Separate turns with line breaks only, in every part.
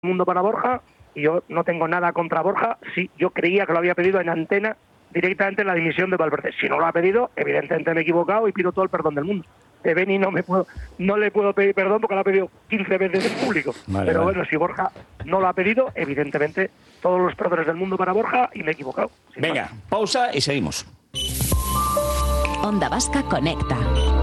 Mundo para Borja, y yo no tengo nada contra Borja. Sí, yo creía que lo había pedido en antena directamente en la dimisión de Valverde. Si no lo ha pedido, evidentemente me he equivocado y pido todo el perdón del mundo. De Beni no le puedo pedir perdón porque lo ha pedido 15 veces en público. Pero bueno, si Borja no lo ha pedido, evidentemente todos los perdones del mundo para Borja y me he equivocado.
Venga, pausa y seguimos.
Onda Vasca Conecta.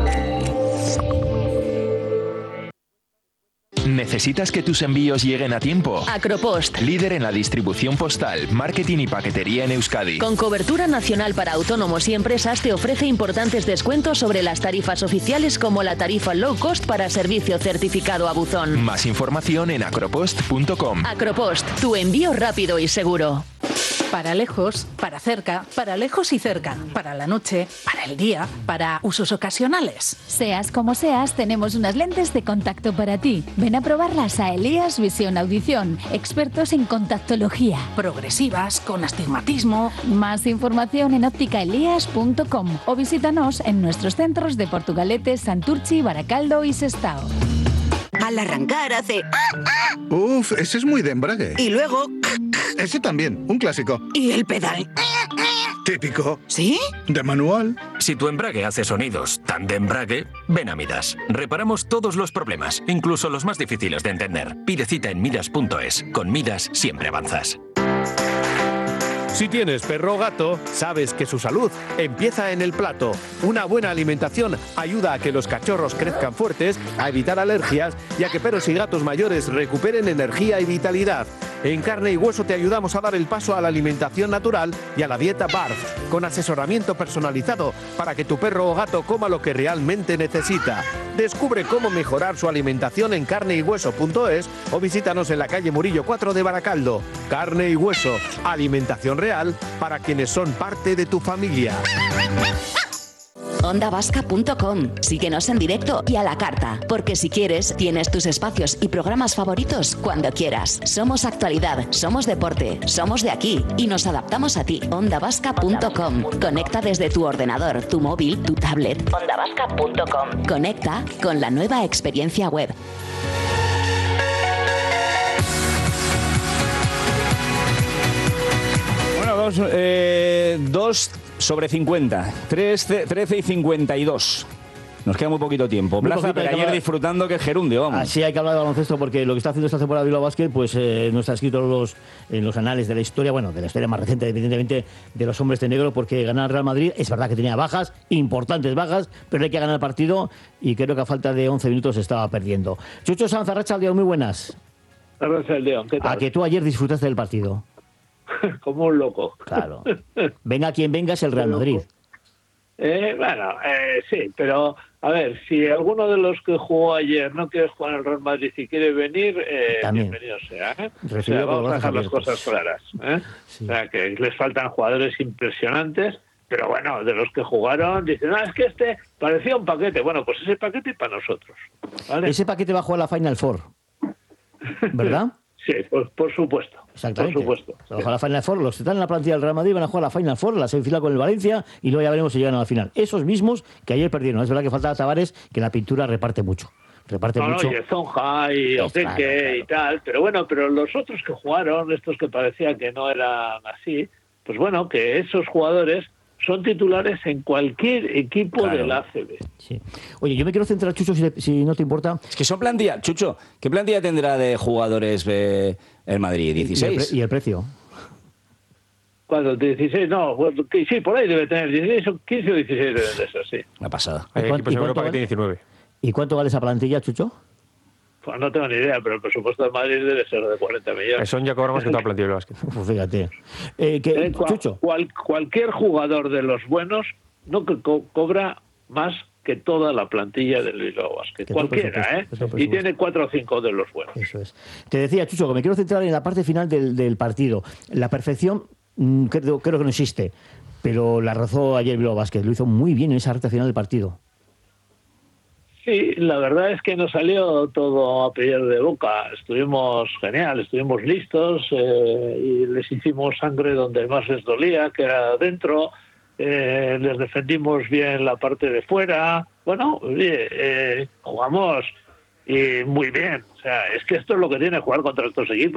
¿Necesitas que tus envíos lleguen a tiempo?
Acropost.
Líder en la distribución postal, marketing y paquetería en Euskadi.
Con cobertura nacional para autónomos y empresas, te ofrece importantes descuentos sobre las tarifas oficiales, como la tarifa low cost para servicio certificado a buzón.
Más información en acropost.com.
Acropost, tu envío rápido y seguro.
Para lejos, para cerca, para lejos y cerca, para la noche, para el día, para usos ocasionales.
Seas como seas, tenemos unas lentes de contacto para ti. Ven a probarlas a Elías Visión Audición, expertos en contactología.
Progresivas, con astigmatismo.
Más información en ópticaelías.com o visítanos en nuestros centros de Portugalete, Santurchi, Baracaldo y Sestao.
Al arrancar hace...
Uf, ese es muy de embrague.
Y luego...
Ese también, un clásico.
¿Y el pedal?
Típico.
¿Sí?
De manual.
Si tu embrague hace sonidos tan de embrague, ven a Midas. Reparamos todos los problemas, incluso los más difíciles de entender. Pide cita en midas.es. Con Midas siempre avanzas.
Si tienes perro o gato, sabes que su salud empieza en el plato. Una buena alimentación ayuda a que los cachorros crezcan fuertes, a evitar alergias y a que perros y gatos mayores recuperen energía y vitalidad. En Carne y Hueso te ayudamos a dar el paso a la alimentación natural y a la dieta BARF, con asesoramiento personalizado para que tu perro o gato coma lo que realmente necesita. Descubre cómo mejorar su alimentación en carneyhueso.es o visítanos en la calle Murillo 4 de Baracaldo. Carne y Hueso, alimentación real para quienes son parte de tu familia.
ondavasca.com. Síguenos en directo y a la carta, porque si quieres, tienes tus espacios y programas favoritos cuando quieras. Somos actualidad, somos deporte, somos de aquí y nos adaptamos a ti. ondavasca.com. Conecta desde tu ordenador, tu móvil, tu tablet. ondavasca.com. Conecta con la nueva experiencia web.
Bueno, 2 sobre 50, 13 y 52. Nos queda muy poquito tiempo. Plaza, pero ayer disfrutando que es gerundio, vamos.
Así hay que hablar de baloncesto porque lo que está haciendo esta temporada Bilbao Basket pues no está escrito en los anales de la historia, bueno, de la historia más reciente, evidentemente, de los hombres de negro, porque ganar el Real Madrid, es verdad que tenía bajas, importantes bajas, pero hay que ganar el partido y creo que a falta de 11 minutos se estaba perdiendo. Chucho Sanz, Arratsaldeon, muy buenas.
Arratsaldeon, ¿qué tal?
A que tú ayer disfrutaste del partido.
Como un loco.
Claro. Venga quien venga, es el Real Madrid.
Sí, pero a ver, si alguno de los que jugó ayer no quiere jugar en el Real Madrid y quiere venir, bienvenido sea. O sea, vamos a dejar las cosas claras. Sí. O sea, que les faltan jugadores impresionantes, pero bueno, de los que jugaron, dicen, es que este parecía un paquete. Bueno, pues ese paquete para nosotros. ¿Vale?
Ese paquete va a jugar la Final Four, ¿verdad?
Sí, pues por supuesto.
Exactamente.
Por supuesto.
Ojalá la Final Four, los que están en la plantilla del Real Madrid van a jugar la Final Four, la semifinal con el Valencia, y luego ya veremos si llegan a la final. Esos mismos que ayer perdieron. Es verdad que falta Tavares, que la pintura reparte mucho.
No, y Zonja y Oteque y tal, pero bueno, pero los otros que jugaron, estos que parecía que no eran así, pues bueno, que esos jugadores son titulares en cualquier equipo del ACB.
Sí. Oye, yo me quiero centrar, Chucho, si no te importa.
Es que son plantilla. Chucho, ¿qué plantilla tendrá de jugadores el Madrid? ¿16?
¿Y el precio?
¿Cuándo? 16, no, sí, por ahí debe tener 16, 15 o 16 deben de ser, sí.
Una pasada.
Hay equipos en Europa que tiene 19.
¿Y cuánto vale esa plantilla, Chucho?
Pues no tengo ni idea, pero el presupuesto de Madrid debe ser de 40 millones.
Eso ya cobra más que toda plantilla de básquet.
Pues fíjate.
Chucho. Cualquier jugador de los buenos no cobra más que toda la plantilla del Bilbao Basket. Cualquiera, Y tiene 4 o 5 de los buenos.
Eso es. Te decía, Chucho, que me quiero centrar en la parte final del partido. La perfección creo que no existe, pero la rozó ayer Bilbao Basket. Lo hizo muy bien en esa recta final del partido.
Sí, la verdad es que nos salió todo a pedir de boca. Estuvimos genial, estuvimos listos y les hicimos sangre donde más les dolía, que era adentro. Les defendimos bien la parte de fuera. Bueno, jugamos y muy bien. O sea, es que esto es lo que tiene jugar contra estos equipos.